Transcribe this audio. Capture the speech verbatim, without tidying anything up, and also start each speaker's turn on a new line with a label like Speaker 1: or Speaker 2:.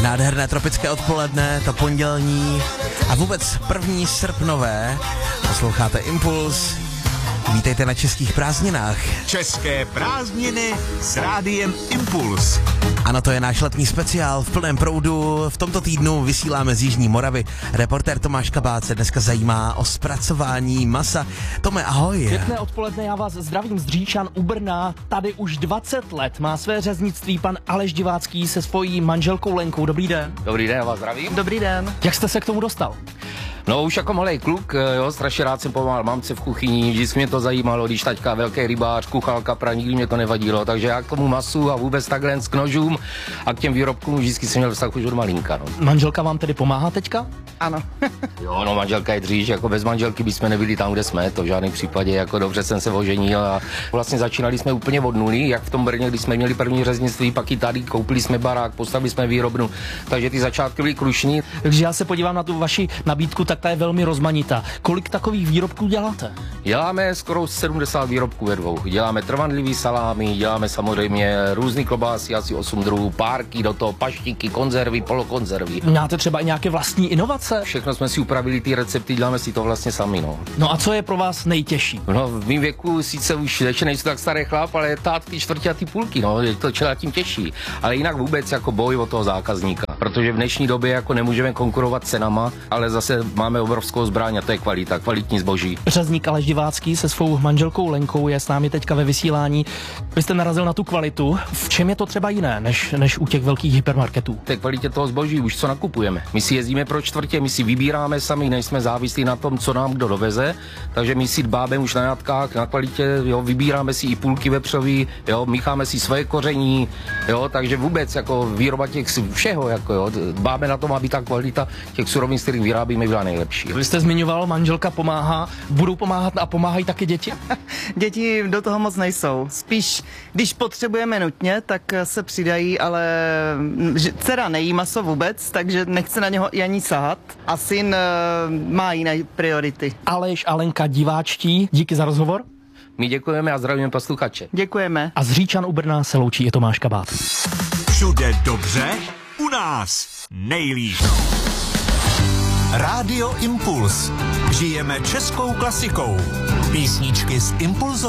Speaker 1: Nádherné tropické odpoledne, to pondělní a vůbec první srpnové. Posloucháte Impuls. Vítejte na českých prázdninách.
Speaker 2: České prázdniny s rádiem Impuls.
Speaker 1: Ano, to je náš letní speciál v plném proudu. V tomto týdnu vysíláme z Jižní Moravy. Reportér Tomáš Kabát se dneska zajímá o zpracování masa. Tome, ahoj.
Speaker 3: Pěkné odpoledne, já vás zdravím z Říčan u Brna. Tady už dvacet let má své řeznictví pan Aleš Divácký se svojí manželkou Lenkou. Dobrý den.
Speaker 4: Dobrý den, já vás zdravím.
Speaker 3: Dobrý den. Jak jste se k tomu dostal?
Speaker 4: No už jako malej kluk, jo, strašně rád jsem pomáhal mamce v kuchyni, vždycky mě to zajímalo, když taťka velký rybář, kuchalka, pra, nikdy mě to nevadilo, takže já k tomu masu a vůbec takhle k nožům a k těm výrobkům vždycky jsem měl vztah už od malinka, no.
Speaker 3: Manželka vám tedy pomáhá teďka?
Speaker 5: Ano.
Speaker 4: Jo, no manželka je dříž, jako bez manželky bychom nebyli tam, kde jsme, to v žádném případě, jako dobře jsem se oženil a vlastně začínali jsme úplně od nuly, jak v tom Brně, když jsme měli první řeznictví, pak i tady, koupili jsme barák, postavili jsme výrobnu, takže ty začátky byly krušní.
Speaker 3: Takže já se podívám na tu vaši nabídku, tak ta je velmi rozmanitá. Kolik takových výrobků děláte?
Speaker 4: Děláme skoro sedmdesát výrobků ve dvou. Děláme trvanlivý salámy, děláme samozřejmě různý klobásy, asi osm druhů, párky do toho, paštiky, konzervy, polokonzervy.
Speaker 3: Máte třeba i nějaké vlastní inovace?
Speaker 4: Všechno jsme si upravili, ty recepty, děláme si to vlastně sami, no.
Speaker 3: No a co je pro vás nejtěžší?
Speaker 4: No v mém věku sice už ještě nejsou tak starý chlap, ale tát ty čtvrtě a ty půlky, no, je to čelá tím těžší. Ale jinak vůbec jako boj o toho zákazníka, protože v dnešní době jako nemůžeme konkurovat cenama, ale zase máme obrovskou zbraň a to je kvalita, kvalitní zboží.
Speaker 3: Řezník Aleš Divácký se svou manželkou Lenkou je s námi teďka ve vysílání. Vy jste narazil na tu kvalitu. V čem je to třeba jiné než, než u těch velkých hypermarketů?
Speaker 4: Té kvalitě toho zboží už co nakupujeme. My si jezdíme pro čtvrtě, my si vybíráme sami, nejsme závislí na tom, co nám kdo doveze, takže my si dbáme už na jatkách, na kvalitě, jo, vybíráme si i půlky vepřový, jo, mícháme si svoje koření, jo, takže vůbec jako výroba těch všeho, jako jo, dbáme na tom, aby ta kvalita těch surovin, z kterých vyrábíme, byla nejlepší.
Speaker 3: Vy jste zmiňoval, manželka pomáhá, budou pomáhat a pomáhají taky děti?
Speaker 5: Děti do toho moc nejsou. Spíš, když potřebujeme nutně, tak se přidají, ale že dcera nejí maso vůbec, takže nechce na něho i ani sahat. A syn uh, má jiné priority.
Speaker 3: Aleš a Lenka diváčtí, díky za rozhovor.
Speaker 4: My děkujeme a zdravíme posluchače.
Speaker 5: Děkujeme.
Speaker 3: A z Říčan u Brna se loučí je Tomáš Kabát.
Speaker 2: Všude dobře, u nás nejlíp. Rádio Impuls. Žijeme českou klasikou. Písničky z impulzové